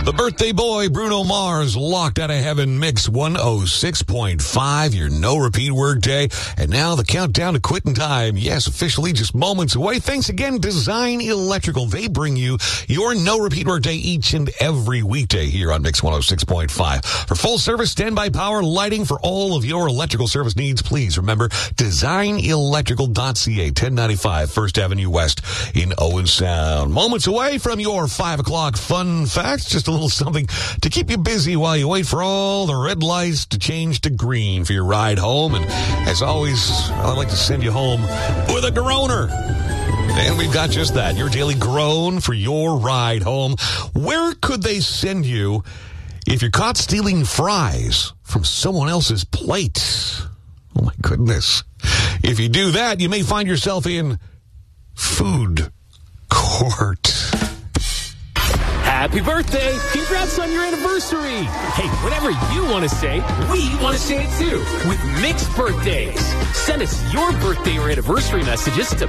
The birthday boy, Bruno Mars, locked out of heaven, Mix 106.5, your no-repeat workday. And now the countdown to quitting time. Yes, officially just moments away. Thanks again, Design Electrical. They bring you your no-repeat workday each and every weekday here on Mix 106.5. For full service, standby power, lighting for all of your electrical service needs, please remember designelectrical.ca, 1095 First Avenue West in Owen Sound. Moments away from your 5 o'clock fun facts. Just a little something to keep you busy while you wait for all the red lights to change to green for your ride home. And as always, I'd like to send you home with a groaner. And we've got just that, your daily groan for your ride home. Where could they send you if you're caught stealing fries from someone else's plate? Oh, my goodness. If you do that, you may find yourself in food court. Happy birthday! Congrats on your anniversary! Hey, whatever you want to say, we want to say it too with Mix Birthdays. Send us your birthday or anniversary messages to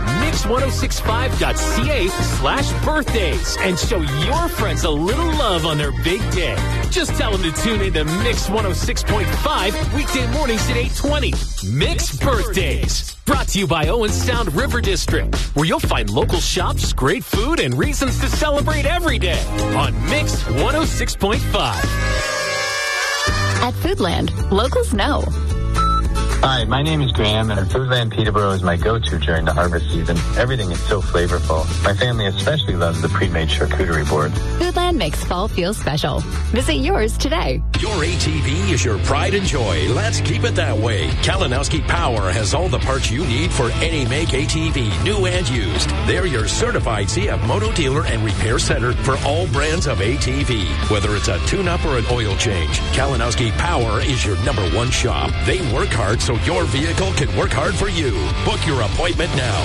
mix1065.ca/birthdays and show your friends a little love on their big day. Just tell them to tune in to Mix 106.5 weekday mornings at 8:20. Mix Birthdays. Brought to you by Owen Sound River District, where you'll find local shops, great food, and reasons to celebrate every day on Mix 106.5. At Foodland, locals know. Hi, my name is Graham, and Foodland Peterborough is my go-to during the harvest season. Everything is so flavorful. My family especially loves the pre-made charcuterie boards. Foodland makes fall feel special. Visit yours today. Your ATV is your pride and joy. Let's keep it that way. Kalinowski Power has all the parts you need for any make ATV, new and used. They're your certified CF Moto dealer and repair center for all brands of ATV. Whether it's a tune-up or an oil change, Kalinowski Power is your #1 shop. They work hard so your vehicle can work hard for you. Book your appointment now.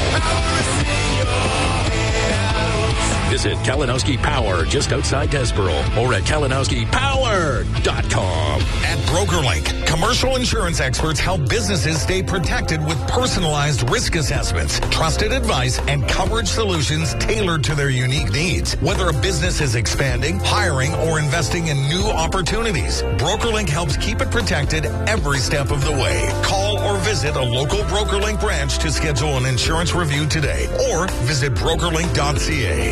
Visit Kalinowski Power just outside Desboro or at kalinowskipower.com. At BrokerLink, commercial insurance experts help businesses stay protected with personalized risk assessments, trusted advice, and coverage solutions tailored to their unique needs. Whether a business is expanding, hiring, or investing in new opportunities, BrokerLink helps keep it protected every step of the way. Call or visit a local BrokerLink branch to schedule an insurance review today or visit brokerlink.ca.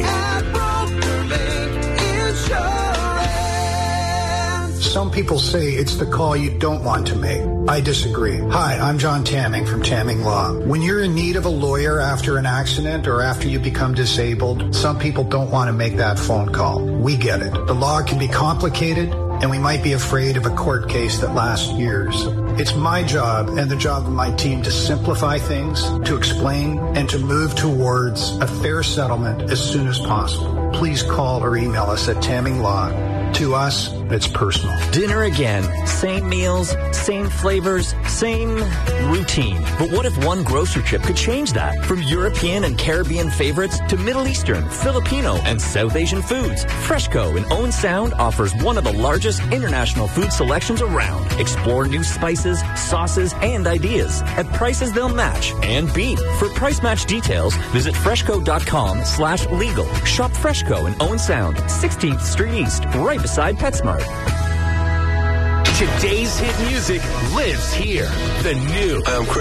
Some people say it's the call you don't want to make. I disagree. Hi, I'm John Tamming from Tamming Law. When you're in need of a lawyer after an accident or after you become disabled, some people don't want to make that phone call. We get it. The law can be complicated, and we might be afraid of a court case that lasts years. It's my job and the job of my team to simplify things, to explain, and to move towards a fair settlement as soon as possible. Please call or email us at Tamming Law. To us, it's personal. Dinner again. Same meals, same flavors, same routine. But what if one grocery trip could change that? From European and Caribbean favorites to Middle Eastern, Filipino, and South Asian foods, Freshco in Owen Sound offers one of the largest international food selections around. Explore new spices, sauces, and ideas at prices they'll match and beat. For price match details, visit freshco.com/legal. Shop Freshco in Owen Sound, 16th Street East, right beside PetSmart. Today's hit music lives here. The new